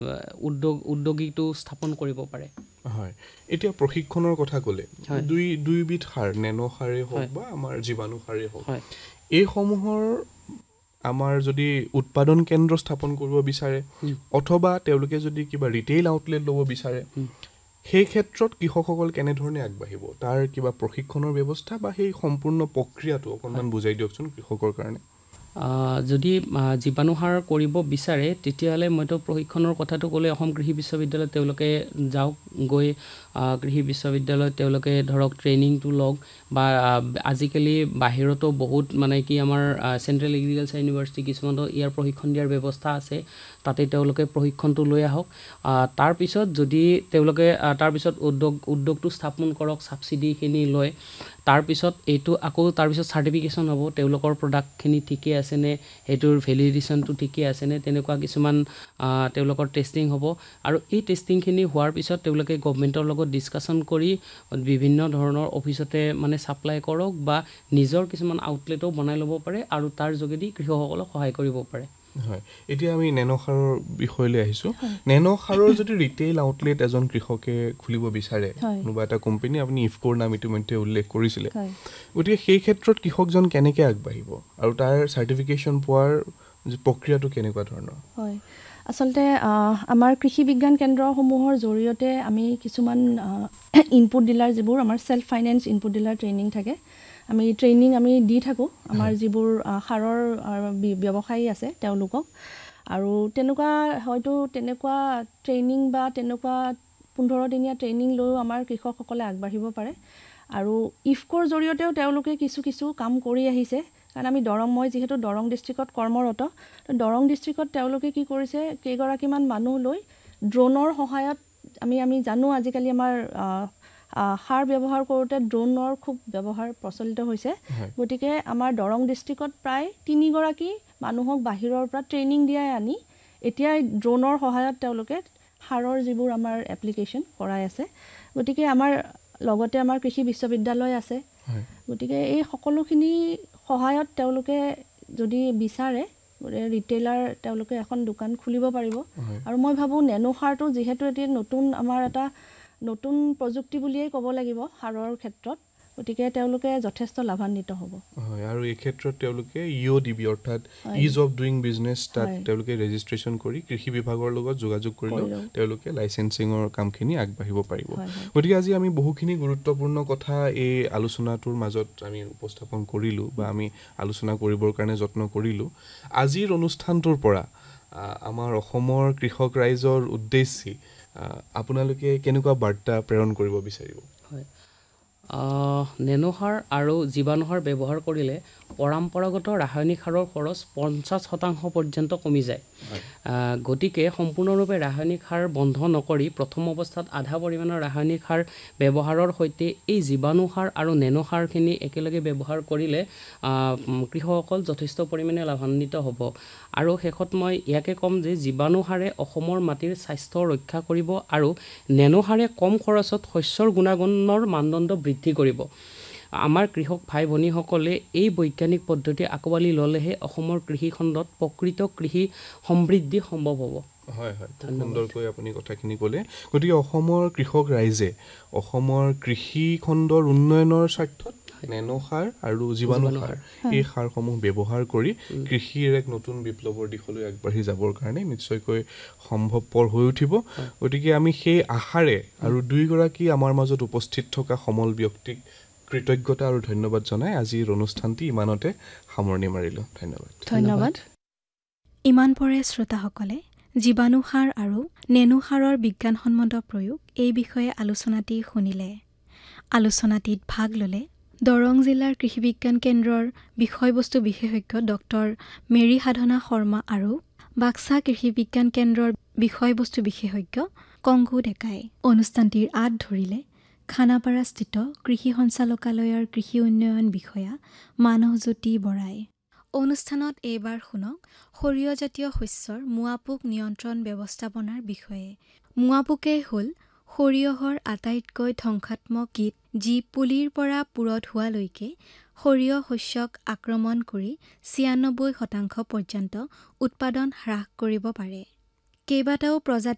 উদ্যোগীটো স্থাপন কৰিব পাৰে। হয়, এতিয়া প্ৰশিক্ষণৰ কথা ক'লে দুইবিধ সাৰ, নেনো সাৰেই হওক বা আমাৰ জীৱাণু সাৰেই হওক, এইসমূহৰ আমাৰ যদি উৎপাদন কেন্দ্ৰ স্থাপন কৰিব বিচাৰে অথবা তেওঁলোকে যদি কিবা ৰিটেইল আউটলেট ল'ব বিচাৰে, সেই ক্ষেত্ৰত কৃষকসকল কেনেধৰণে আগবাঢ়িব? তাৰ কিবা প্ৰশিক্ষণৰ ব্যৱস্থা বা সেই সম্পূৰ্ণ প্ৰক্ৰিয়াটো অকণমান বুজাই দিয়কচোন কৃষকৰ কাৰণে। যদি জীৱাণু সাৰ কৰিব বিচাৰে তেতিয়াহ'লে মইতো প্ৰশিক্ষণৰ কথাটো ক'লে অসম কৃষি বিশ্ববিদ্যালয়ত তেওঁলোকে যাওক, গৈ কৃষি বিশ্ববিদ্যালয়ত তেওঁলোকে ধৰক ট্ৰেইনিংটো লওক, বা আজিকালি বাহিৰতো বহুত মানে কি আমাৰ চেণ্ট্ৰেল এগ্ৰিকালচাৰ ইউনিভাৰ্চিটি কিছুমানতো ইয়াৰ প্ৰশিক্ষণ দিয়াৰ ব্যৱস্থা আছে, তাতে তেওঁলোকে প্ৰশিক্ষণটো লৈ আহক। তাৰপিছত যদি তেওঁলোকে তাৰপিছত উদ্যোগটো স্থাপন কৰক ছাবচিডিখিনি লৈ, তাৰপিছত এইটো আকৌ তাৰপিছত চাৰ্টিফিকেশ্যন হ'ব তেওঁলোকৰ প্ৰডাক্টখিনি ঠিকে আছেনে, সেইটোৰ ভেলিডেশ্যনটো ঠিকে আছেনে, তেনেকুৱা কিছুমান তেওঁলোকৰ টেষ্টিং হ'ব। আৰু এই টেষ্টিংখিনি হোৱাৰ পিছত তেওঁলোকে গভমেণ্টৰ লগত ডিছকাশ্যন কৰি বিভিন্ন ধৰণৰ অফিচতে মানে ছাপ্লাই কৰক বা নিজৰ কিছুমান আউটলেটো বনাই ল'ব পাৰে আৰু তাৰ যোগেদি কৃষকসকলক সহায় কৰিব পাৰে। হয়, এতিয়া আমি নেনো সাৰৰ বিষয়লৈ আহিছোঁ। নেনো সাৰৰ যদি ৰিটেইল আউটলেট এজন কৃষকে খুলিব বিচাৰে, কোনোবা এটা কোম্পানী, আপুনি ইফকোৰ নাম ইতিমধ্যে উল্লেখ কৰিছিলে, গতিকে সেই ক্ষেত্ৰত কৃষকজন কেনেকৈ আগবাঢ়িব আৰু তাৰ চাৰ্টিফিকেশ্যন পোৱাৰ প্ৰক্ৰিয়াটো কেনেকুৱা ধৰণৰ? হয়, আচলতে আমাৰ কৃষি বিজ্ঞান কেন্দ্ৰসমূহৰ জৰিয়তে আমি কিছুমান ইনপুট ডিলাৰ, যিবোৰ আমাৰ self finance input dealer training থাকে, আমি ট্ৰেইনিং দি থাকোঁ আমাৰ যিবোৰ সাৰৰ ব্যৱসায়ী আছে তেওঁলোকক। আৰু তেনেকুৱা ট্ৰেইনিং বা তেনেকুৱা 15 দিনীয়া ট্ৰেইনিং লৈও আমাৰ কৃষকসকলে আগবাঢ়িব পাৰে। আৰু ইফকোৰ জৰিয়তেও তেওঁলোকে কিছু কাম কৰি আহিছে, কাৰণ আমি মই যিহেতু দৰং ডিষ্ট্ৰিক্টত কৰ্মৰত, দৰং ডিষ্ট্ৰিক্টত তেওঁলোকে কি কৰিছে, কেইগৰাকীমান মানুহ লৈ ড্ৰোনৰ সহায়ত, আমি জানো আজিকালি আমাৰ সাৰ ব্যৱহাৰ কৰোঁতে ড্ৰোনৰ খুব ব্যৱহাৰ প্ৰচলিত হৈছে, গতিকে আমাৰ দৰং ডিষ্ট্ৰিক্টত প্ৰায় 3 গৰাকী মানুহক বাহিৰৰ পৰা ট্ৰেইনিং দিয়াই আনি এতিয়া ড্ৰোনৰ সহায়ত তেওঁলোকে সাৰৰ যিবোৰ আমাৰ এপ্লিকেশ্যন কৰাই আছে। গতিকে আমাৰ লগতে আমাৰ কৃষি বিশ্ববিদ্যালয় আছে, গতিকে এই সকলোখিনি সহায়ত তেওঁলোকে যদি বিচাৰে ৰিটেইলাৰ তেওঁলোকে এখন দোকান খুলিব পাৰিব। আৰু মই ভাবোঁ নেনো সাৰটো যিহেতু এতিয়া নতুন প্ৰযুক্তি বুলিয়েই ক'ব লাগিব সাৰৰ ক্ষেত্ৰত, গতিকে তেওঁলোকে যথেষ্ট লাভান্বিত হ'ব। হয়, আৰু এই ক্ষেত্ৰত তেওঁলোকে EODB অৰ্থাৎ ইজ অফ ডুইং বিজনেছ, তাত তেওঁলোকে ৰেজিষ্ট্ৰেশ্যন কৰি কৃষি বিভাগৰ লগত যোগাযোগ কৰিলেও তেওঁলোকে লাইচেঞ্চিঙৰ কামখিনি আগবাঢ়িব পাৰিব। গতিকে আজি আমি বহুখিনি গুৰুত্বপূৰ্ণ কথা এই আলোচনাটোৰ মাজত আমি উপস্থাপন কৰিলোঁ বা আমি আলোচনা কৰিবৰ কাৰণে যত্ন কৰিলোঁ। আজিৰ অনুষ্ঠানটোৰ পৰা আমাৰ অসমৰ কৃষক ৰাইজৰ উদ্দেশ্যে আপোনালোকে কেনেকুৱা বাৰ্তা প্ৰেৰণ কৰিব বিচাৰিব? হয়, নেনো সাৰ আৰু জীৱাণু সাৰ ব্যৱহাৰ কৰিলে পৰম্পৰাগত ৰাসায়নিক সাৰৰ খৰচ 50% পৰ্যন্ত কমি যায়। গতিকে সম্পূৰ্ণৰূপে ৰাসায়নিক সাৰ বন্ধ নকৰি প্ৰথম অৱস্থাত আধা পৰিমাণৰ ৰাসায়নিক সাৰ ব্যৱহাৰৰ সৈতে এই জীৱাণু সাৰ আৰু নেনো সাৰখিনি একেলগে ব্যৱহাৰ কৰিলে কৃষকসকল যথেষ্ট পৰিমাণে লাভান্বিত হ'ব। আৰু শেষত মই ইয়াকে ক'ম যে জীৱাণু সাৰে অসমৰ মাটিৰ স্বাস্থ্য ৰক্ষা কৰিব আৰু নেনো সাৰে কম খৰচত শস্যৰ গুণাগুণৰ মানদণ্ড বৃদ্ধি কৰিব। আমাৰ কৃষক ভাই ভনীসকলে এই বৈজ্ঞানিক পদ্ধতি আঁকোৱালি ল'লেহে অসমৰ কৃষিখণ্ডত প্ৰকৃত কৃষি সমৃদ্ধি সম্ভৱ হ'ব। হয়, সুন্দৰকৈ আপুনি কথাখিনি ক'লে। গতিকে অসমৰ কৃষক ৰাইজে অসমৰ কৃষি খণ্ডৰ উন্নয়নৰ স্বাৰ্থত নেনো সাৰ আৰু জীৱাণু সাৰ, এই সাৰসমূহ ব্যৱহাৰ কৰি কৃষিৰ এক নতুন বিপ্লৱৰ দিশলৈ আগবাঢ়ি যাবৰ কাৰণে নিশ্চয়কৈ সম্ভৱপৰ হৈ উঠিব। গতিকে আমি সেই আশাৰে আৰু দুইগৰাকী আমাৰ মাজত উপস্থিত থকা সমল ব্যক্তিক কৃতজ্ঞতা আৰু ধন্যবাদ জনাই আজিৰ অনুষ্ঠানটি ইমানতে সামৰণি মাৰিলোঁ। ধন্যবাদ। ইমান পৰে শ্ৰোতাসকলে জীৱাণু সাৰ আৰু নেনো সাৰৰ বিজ্ঞানসন্মত প্ৰয়োগ এই বিষয়ে আলোচনাটি শুনিলে। আলোচনাটিত ভাগ ল'লে দৰং জিলাৰ কৃষি বিজ্ঞান কেন্দ্ৰৰ বিষয়বস্তু বিশেষজ্ঞ ডক্টৰ মেৰী সাধনা শৰ্মা আৰু বাক্সা কৃষি বিজ্ঞান কেন্দ্ৰৰ বিষয়বস্তু বিশেষজ্ঞ কংকু ডেকাই। অনুষ্ঠানটিৰ আঁত ধৰিলে খানাপাৰাস্থিত কৃষি সঞ্চালকালয়ৰ কৃষি উন্নয়ন বিষয়া মানসজ্যোতি বৰাই। অনুষ্ঠানত এইবাৰ শুনক সৰিয়হজাতীয় শস্যৰ মোৱাপোক নিয়ন্ত্ৰণ ব্যৱস্থাপনাৰ বিষয়ে। মোৱাপোকে হ'ল সৰিয়হৰ আটাইতকৈ ধ্বংসাত্মক কীট, যি পুলিৰ পৰা পুৰঠ হোৱালৈকে সৰিয়হ শস্যক আক্ৰমণ কৰি 96% পৰ্যন্ত উৎপাদন হ্ৰাস কৰিব পাৰে। কেইবাটাও প্ৰজাতি